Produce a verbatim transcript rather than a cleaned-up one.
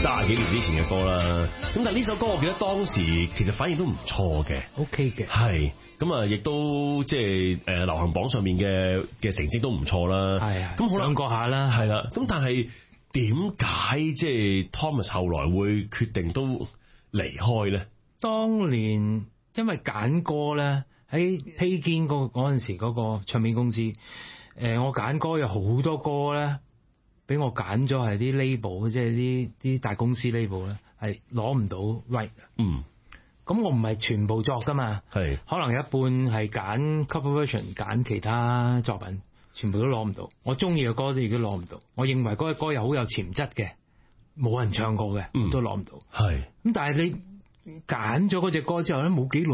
卅幾年之前嘅歌啦。咁但係呢首歌我記得當時其實反應都唔錯嘅 ，OK 嘅， 係咁啊，亦都即係誒流行榜上面嘅嘅成績都唔錯啦。 係啊， 咁好啦， 上過下啦， 係啦。咁但係點解即係 Thomas 後來會決定都離開咧？當年因為揀歌咧，喺披肩嗰嗰陣時嗰個唱片公司，誒、呃、我揀歌有好多歌咧，俾我揀咗係啲 label，即係啲啲大公司 label 咧，係攞唔到 right。嗯，咁我唔係全部作噶嘛，係可能有一半係揀 cover version， 揀其他作品，全部都攞唔到。我中意嘅歌都已經攞唔到，我認為嗰個歌又好有潛質嘅，冇人唱過嘅，嗯、都攞唔到。係咁，但係你揀咗嗰隻歌之後咧，冇幾耐。